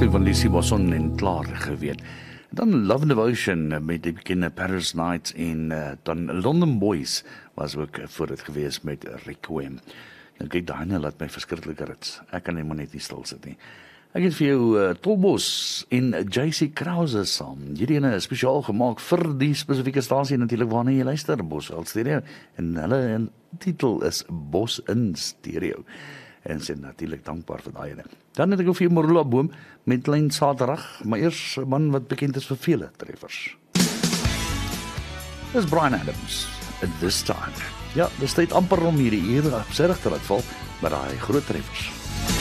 Sien van Lucy Bosson en klaar geweet. Dan Love Devotion met die bekende Paris Nights en dan London Boys was ook voor dit gewees met Requiem. Nou kyk, daai laat my verskriklik rits. Ek kan net nie stil sit nie. Ek het vir jou Tolbos en JC Krause saam. Hierdie ene is spesiaal gemaak vir die spesifieke stasie natuurlik waarna jy luister, Bosveld Stereo. En hulle titel is Bos in Stereo. En sy natuurlik dankbaar vir daai ene. Dan het ek ook vir jou Marula Boom met Klein Saterdag, maar eers 'n man wat bekend is vir vele treffers. Dis Bryan Adams, at This Time. Ja, dis tyd amper om hierdie uur op sy reg te laat val, maar daai groot treffers.